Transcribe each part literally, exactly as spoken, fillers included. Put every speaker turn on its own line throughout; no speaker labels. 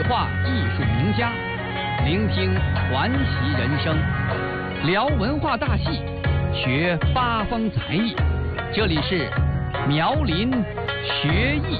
对话艺术名家，聆听传奇人生，聊文化大戏，学八方才艺。这里是苗林学艺。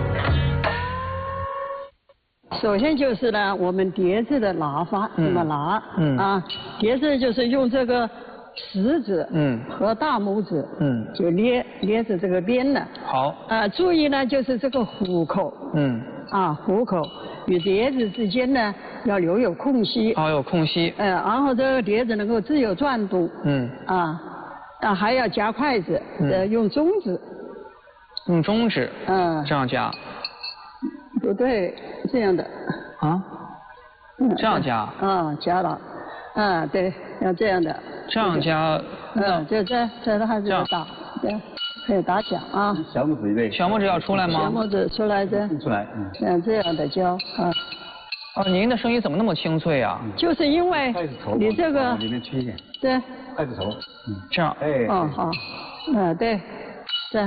首先就是呢，我们碟子的拿法怎么拿？嗯啊，碟子就是用这个食指嗯和大拇指嗯就捏捏着这个边呢。
好。
啊，注意呢，就是这个虎口嗯啊虎口与碟子之间呢要留有空隙。
哦，有空隙。
呃，然后这个碟子能够自由转动。嗯啊啊，还要夹筷子，呃，用中指。
用中指。
嗯。
这样夹。
不对，这样的。
啊？这样夹？
啊，夹了。啊，对，要这样的。
这样夹？
嗯，就这，这它还是要打，这样可以打响啊。
小拇指一类。
小拇指要出来吗？
小拇指出来这。
出来，嗯。
像这样的教啊。
哦，您的声音怎么那么清脆啊？
就是因为你这个。
里面缺一点。
对。
筷子头。
嗯，这样。
哎。
哦，好。嗯，对，这。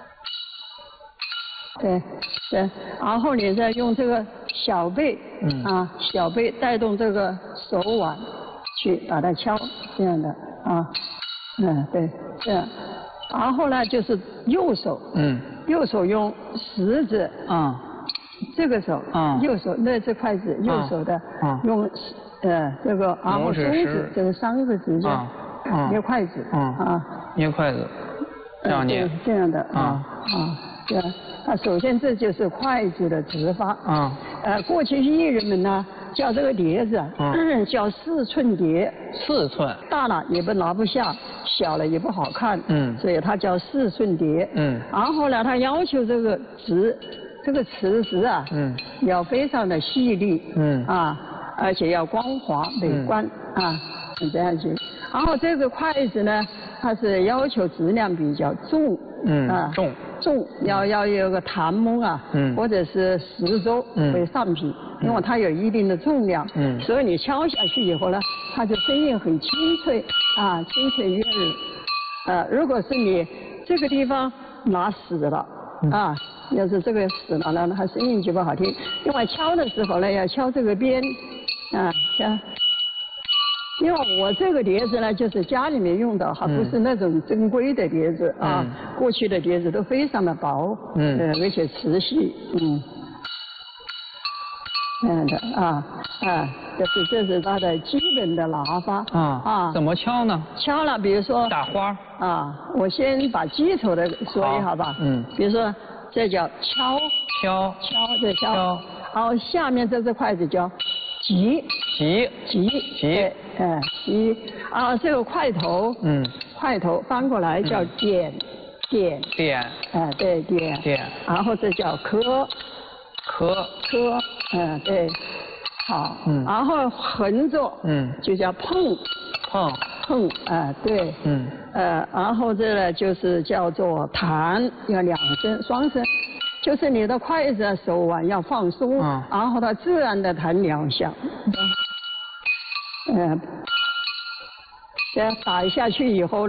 对对，然后你再用这个小背，嗯啊，小背带动这个手腕，去把它敲，这样的啊，嗯对，这样，然后呢就是右手，嗯，右手用食指，啊，这个手，啊，右手那这筷子，右手的，啊，用呃这个，然后中指这个三个指甲，捏筷子，啊，
捏筷子，这样捏，
这样的啊啊。对，啊，首先这就是筷子的指法。啊。呃，过去艺人们呢叫这个碟子，嗯，叫四寸碟。
四寸。
大了也不拿不下，小了也不好看。嗯。所以它叫四寸碟。嗯。然后呢，他要求这个指，这个瓷质啊，嗯，要非常的细腻。嗯。啊，而且要光滑美观。嗯、啊，这样子。然后这个筷子呢，它是要求质量比较重。
嗯。啊。重。
重要要有个檀木啊，嗯，或者是石州为上品，嗯，因为它有一定的重量，嗯，所以你敲下去以后呢，它就声音很清脆啊，清脆悦耳。呃，如果是你这个地方拿死了，嗯，啊，要是这个死了呢，它声音就不好听。另外敲的时候呢，要敲这个边，啊，敲。因为我这个碟子呢，就是家里面用的，还不是那种珍贵的碟子啊。嗯、过去的碟子都非常的薄，嗯，呃，而且瓷细，嗯，这样的啊啊，就是这是它的基本的拿法
啊啊。怎么敲呢？
敲了，比如说
打花
啊，我先把基础的说一下吧。嗯。比如说这叫敲
敲
敲这敲，然后下面这只筷子叫。击
击
击
击，
哎击啊，这个筷头，嗯，筷头翻过来叫点点
点，
哎对点
点，
然后这叫磕
磕
磕，嗯对，好，嗯，然后横着，嗯，就叫碰
碰
碰，哎对，嗯，呃，然后这呢就是叫做弹，要两声双声。就是你的筷子手腕要放松，嗯，然后它自然的弹两下，嗯，这样打下去以后。